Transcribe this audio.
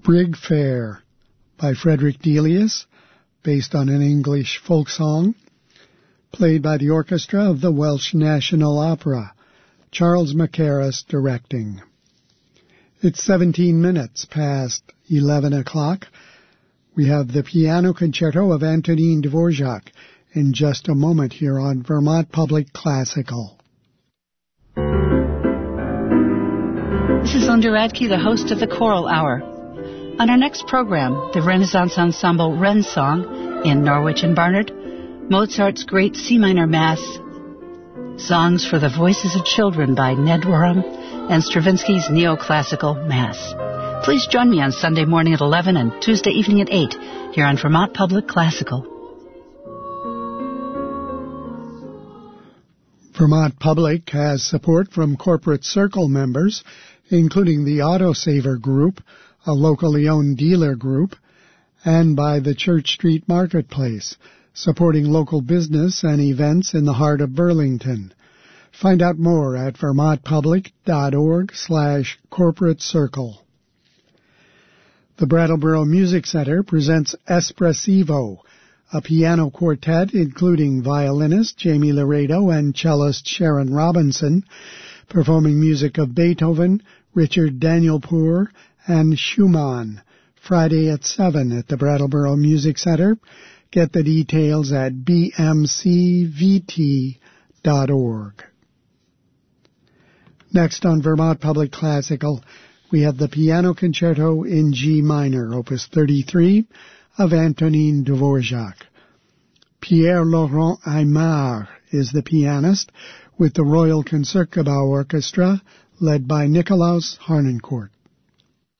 Brig Fair by Frederick Delius, based on an English folk song, played by the orchestra of the Welsh National Opera, Charles Mackerras directing. It's 17 minutes past 11 o'clock. We have the piano concerto of Antonin Dvorak in just a moment here on Vermont Public Classical. This is Linda Radke, the host of the Choral Hour. On our next program, the Renaissance ensemble Rensong in Norwich and Barnard, Mozart's Great C Minor Mass, Songs for the Voices of Children by Ned Rorem, and Stravinsky's Neoclassical Mass. Please join me on Sunday morning at 11 and Tuesday evening at 8 here on Vermont Public Classical. Vermont Public has support from Corporate Circle members, including the Autosaver Group, a locally owned dealer group, and by the Church Street Marketplace, supporting local business and events in the heart of Burlington. Find out more at vermontpublic.org/corporate circle. The Brattleboro Music Center presents Espressivo, a piano quartet including violinist Jamie Laredo and cellist Sharon Robinson, performing music of Beethoven, Richard Danielpour, and Schumann, Friday at 7 at the Brattleboro Music Center. Get the details at bmcvt.org. Next on Vermont Public Classical, we have the Piano Concerto in G minor, Opus 33, of Antonin Dvorak. Pierre-Laurent Aymar is the pianist, with the Royal Concertgebouw Orchestra, led by Nikolaus Harnoncourt.